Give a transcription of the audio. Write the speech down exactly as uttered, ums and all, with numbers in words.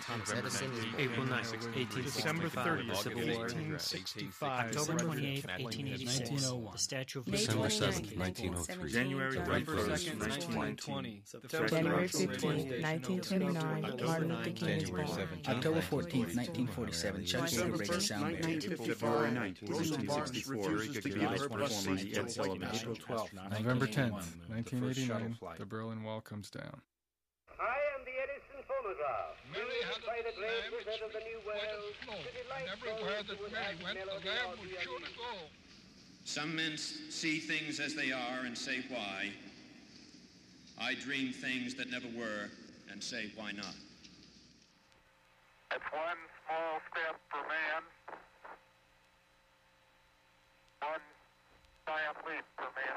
Thomas Edison was born. April ninth, eighteen December sixty-five, thirtieth, the Civil War. eighteen sixty-five. October twenty-eighth, eighteen eighty-six, nineteen oh one. the Statue of May Liberty. September twenty-ninth, seventh, nineteen oh three. January November first, second, nineteen twenty. January fifteenth, nineteen twenty-nine, Martin Luther King is born. October fourteenth, nineteen forty-seven, Chuck Yeager breaks sound barrier. February ninth, eighteen sixty-four, July performance Ed Sullivan. April twelfth, November tenth, nineteen eighty-nine, the Berlin Wall comes down. I am the Edison phonograph. Mary had by the a great lamb wizard of the New quite World. a flow, to delight and everywhere those that who would Mary have went, the melody lamb or would the sure to music. go. Some men see things as they are and say why. I dream things that never were and say why not. It's one small step for man, one giant leap for man.